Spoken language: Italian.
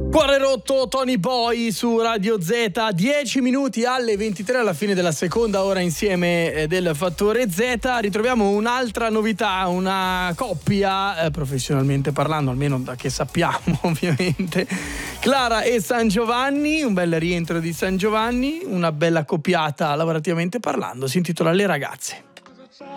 Cuore rotto, Tony Boy su Radio Z, 10 minuti alle 23 alla fine della seconda ora insieme del Fattore Z. Ritroviamo un'altra novità, una coppia, professionalmente parlando, almeno da che sappiamo ovviamente, Clara e San Giovanni, un bel rientro di San Giovanni, una bella coppiata lavorativamente parlando, si intitola Le ragazze.